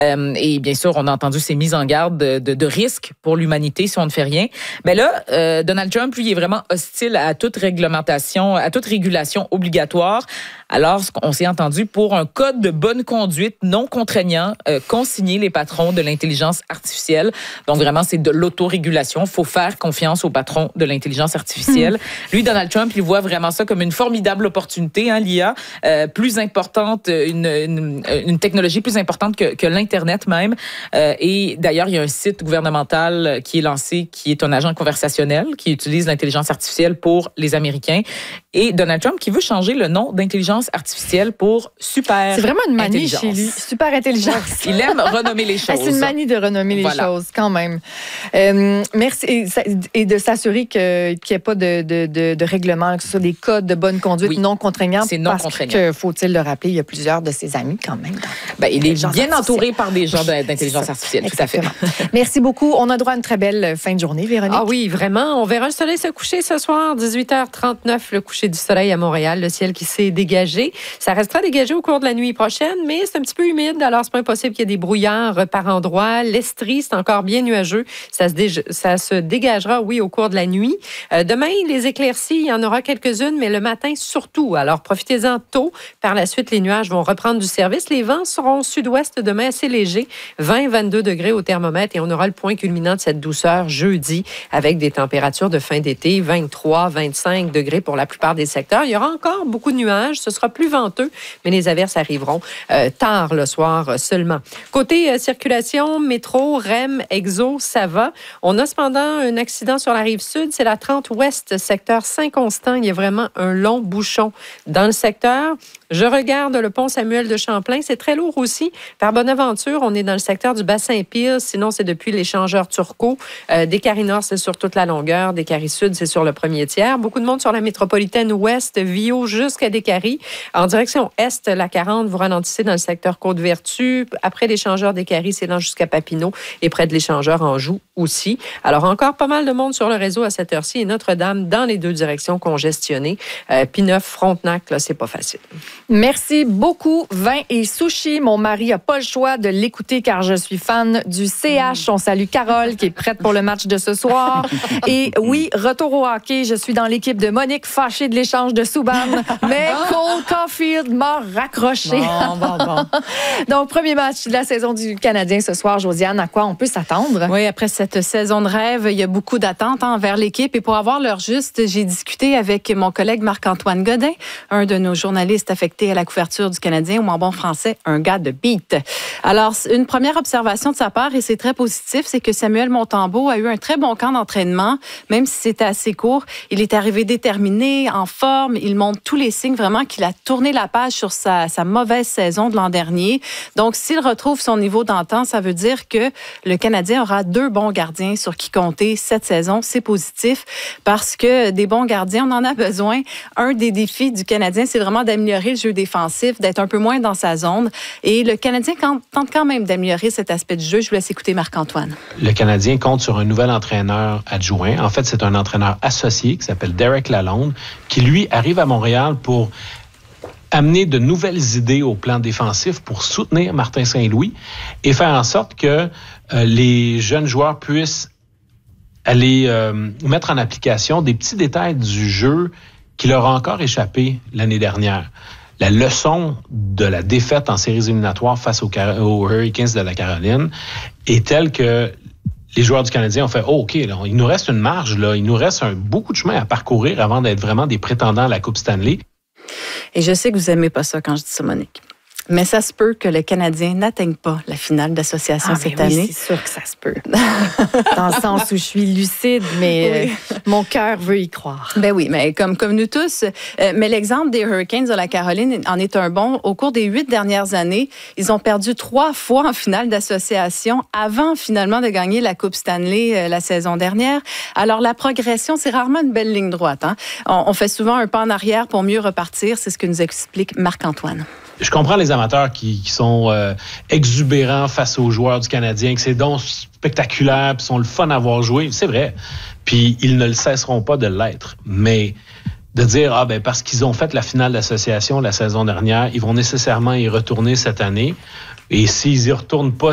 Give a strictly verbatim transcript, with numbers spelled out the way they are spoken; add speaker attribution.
Speaker 1: Euh, et bien sûr, on a entendu ces mises en garde de, de, de risques pour l'humanité si on ne fait rien. Mais là, euh, Donald Trump, lui, est vraiment hostile à toute réglementation, à toute régulation obligatoire. Alors, on s'est entendu pour un code de bonne conduite non contraignant, euh, consigner les patrons de l'intelligence artificielle. Donc, vraiment, c'est de l'autorégulation. Il faut faire confiance aux patrons de l'intelligence artificielle. Mmh. Lui, Donald Trump, il voit vraiment ça comme une formidable opportunité, hein, l'I A, euh, plus importante, une, une, une technologie plus importante que, que l'Internet même. Euh, et d'ailleurs, il y a un site gouvernemental qui est lancé, qui est un agent conversationnel, qui utilise l'intelligence artificielle pour les Américains. Et Donald Trump qui veut changer le nom d'intelligence artificielle pour super.
Speaker 2: C'est vraiment une manie chez lui. Super intelligence.
Speaker 1: Il aime renommer les choses.
Speaker 2: C'est une manie de renommer les voilà. choses, quand même. Euh, merci. Et, et de s'assurer que, qu'il n'y ait pas de, de, de, de règlement, que ce soit des codes de bonne conduite oui. non contraignants.
Speaker 1: C'est non
Speaker 2: parce
Speaker 1: contraignant.
Speaker 2: Que, faut-il le rappeler, il y a plusieurs de ses amis, quand même.
Speaker 1: Ben, il est bien entouré par des gens d'intelligence artificielle, tout à fait.
Speaker 2: Merci beaucoup. On a droit à une très belle fin de journée, Véronique.
Speaker 3: Ah oui, vraiment. On verra le soleil se coucher ce soir, dix-huit heures trente-neuf, le coucher du soleil à Montréal, le ciel qui s'est dégagé. Ça restera dégagé au cours de la nuit prochaine, mais c'est un petit peu humide, alors c'est pas impossible qu'il y ait des brouillards par endroits. L'Estrie, c'est encore bien nuageux. Ça se, dé... ça se dégagera, oui, au cours de la nuit. Euh, demain, les éclaircies, il y en aura quelques-unes, mais le matin surtout. Alors, profitez-en tôt. Par la suite, les nuages vont reprendre du service. Les vents seront sud-ouest demain assez légers, vingt à vingt-deux degrés au thermomètre, et on aura le point culminant de cette douceur jeudi avec des températures de fin d'été, vingt-trois à vingt-cinq degrés pour la plupart des secteurs. Il y aura encore beaucoup de nuages. Ce sera plus venteux, mais les averses arriveront euh, tard le soir seulement. Côté euh, circulation, métro, R E M, Exo, ça va. On a cependant un accident sur la rive sud. C'est la trente ouest, secteur Saint-Constant. Il y a vraiment un long bouchon dans le secteur. Je regarde le pont Samuel de Champlain. C'est très lourd aussi. Par Bonaventure, on est dans le secteur du Bassin-Pire. Sinon, c'est depuis l'échangeur Turcot. Euh, des Caries Nord, c'est sur toute la longueur. Des Caries Sud, c'est sur le premier tiers. Beaucoup de monde sur la métropolitaine ouest, Vio jusqu'à des Caries. En direction est, la quarante, vous ralentissez dans le secteur Côte-Vertu. Après l'échangeur des Caries, c'est lent jusqu'à Papineau et près de l'échangeur Anjou aussi. Alors, encore pas mal de monde sur le réseau à cette heure-ci et Notre-Dame dans les deux directions congestionnées. Euh, P-neuf, Frontenac, là, c'est pas facile.
Speaker 2: Merci beaucoup. Vin et sushi. Mon mari n'a pas le choix de l'écouter car je suis fan du C H. On salue Carole qui est prête pour le match de ce soir. Et oui, retour au hockey. Je suis dans l'équipe de Monique, fâchée de l'échange de Subban. Mais Cole Caulfield m'a raccroché.
Speaker 3: Bon, bon, bon.
Speaker 2: Donc, premier match de la saison du Canadien ce soir. Josiane, à quoi on peut s'attendre?
Speaker 4: Oui, après cette saison de rêve, il y a beaucoup d'attentes envers l'équipe. Et pour avoir l'heure juste, j'ai discuté avec mon collègue Marc-Antoine Godin, un de nos journalistes affectés à la couverture du Canadien, ou en bon français, un gars de beat. Alors, une première observation de sa part, et c'est très positif, c'est que Samuel Montembeault a eu un très bon camp d'entraînement, même si c'était assez court. Il est arrivé déterminé, en forme. Il montre tous les signes vraiment qu'il a tourné la page sur sa, sa mauvaise saison de l'an dernier. Donc, s'il retrouve son niveau d'antan, ça veut dire que le Canadien aura deux bons gardiens sur qui compter cette saison. C'est positif parce que des bons gardiens, on en a besoin. Un des défis du Canadien, c'est vraiment d'améliorer le jeu défensif, d'être un peu moins dans sa zone. Et le Canadien tente quand même d'améliorer cet aspect du jeu. Je vous laisse écouter Marc-Antoine.
Speaker 5: Le Canadien compte sur un nouvel entraîneur adjoint. En fait, c'est un entraîneur associé qui s'appelle Derek Lalonde, qui, lui, arrive à Montréal pour amener de nouvelles idées au plan défensif pour soutenir Martin Saint-Louis et faire en sorte que euh, les jeunes joueurs puissent aller euh, mettre en application des petits détails du jeu qui leur a encore échappé l'année dernière. La leçon de la défaite en séries éliminatoires face aux, Car- aux Hurricanes de la Caroline est telle que les joueurs du Canadien ont fait oh, « OK, là, il nous reste une marge, là, il nous reste un, beaucoup de chemin à parcourir avant d'être vraiment des prétendants à la Coupe Stanley. »
Speaker 4: Et je sais que vous n'aimez pas ça quand je dis ça, Monique. Mais ça se peut que le Canadien n'atteigne pas la finale d'association
Speaker 2: ah,
Speaker 4: cette
Speaker 2: oui,
Speaker 4: année.
Speaker 2: C'est sûr que ça se peut. Dans le sens où je suis lucide, mais oui. euh, mon cœur veut y croire.
Speaker 4: Ben oui, mais comme, comme nous tous. Euh, mais l'exemple des Hurricanes de la Caroline en est un bon. Au cours des huit dernières années, ils ont perdu trois fois en finale d'association avant finalement de gagner la Coupe Stanley euh, la saison dernière. Alors la progression, c'est rarement une belle ligne droite. Hein? On, on fait souvent un pas en arrière pour mieux repartir. C'est ce que nous explique Marc-Antoine.
Speaker 5: Je comprends les amateurs qui, qui sont euh, exubérants face aux joueurs du Canadien, que c'est donc spectaculaire, puis sont le fun à voir jouer. C'est vrai. Puis ils ne le cesseront pas de l'être. Mais de dire, ah ben parce qu'ils ont fait la finale d'association la saison dernière, ils vont nécessairement y retourner cette année. Et s'ils y retournent pas